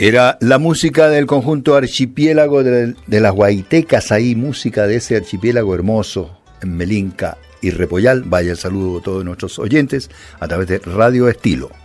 Era la música del conjunto Archipiélago de las Guaitecas, ahí música de ese archipiélago hermoso en Melinca y Repollal. Vaya el saludo a todos nuestros oyentes a través de Radio Estilo.